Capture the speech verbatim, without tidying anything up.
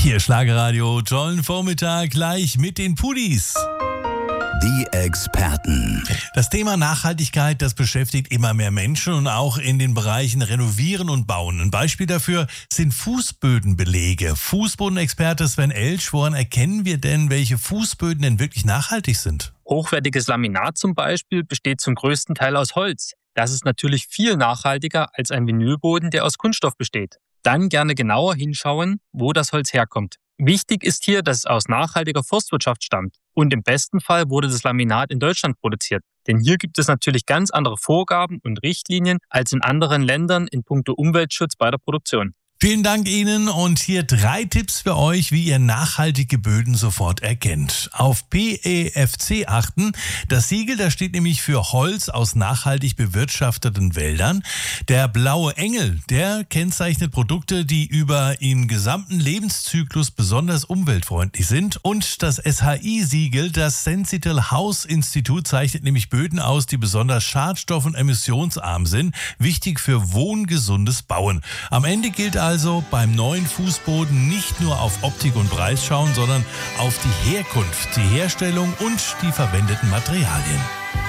Hier Schlagerradio, tollen Vormittag gleich mit den Pudis. Die Experten. Das Thema Nachhaltigkeit, das beschäftigt immer mehr Menschen und auch in den Bereichen Renovieren und Bauen. Ein Beispiel dafür sind Fußbödenbelege. Fußbodenexperte Sven Elsch, woran erkennen wir denn, welche Fußböden denn wirklich nachhaltig sind? Hochwertiges Laminat zum Beispiel besteht zum größten Teil aus Holz. Das ist natürlich viel nachhaltiger als ein Vinylboden, der aus Kunststoff besteht. Dann gerne genauer hinschauen, wo das Holz herkommt. Wichtig ist hier, dass es aus nachhaltiger Forstwirtschaft stammt. Und im besten Fall wurde das Laminat in Deutschland produziert. Denn hier gibt es natürlich ganz andere Vorgaben und Richtlinien als in anderen Ländern in puncto Umweltschutz bei der Produktion. Vielen Dank Ihnen und hier drei Tipps für euch, wie ihr nachhaltige Böden sofort erkennt. Auf P E F C achten. Das Siegel, das steht nämlich für Holz aus nachhaltig bewirtschafteten Wäldern. Der blaue Engel, der kennzeichnet Produkte, die über ihren gesamten Lebenszyklus besonders umweltfreundlich sind. Und das S H I-Siegel, das Sentinel House Institut, zeichnet nämlich Böden aus, die besonders schadstoff- und emissionsarm sind. Wichtig für wohngesundes Bauen. Am Ende gilt also, Also beim neuen Fußboden nicht nur auf Optik und Preis schauen, sondern auf die Herkunft, die Herstellung und die verwendeten Materialien.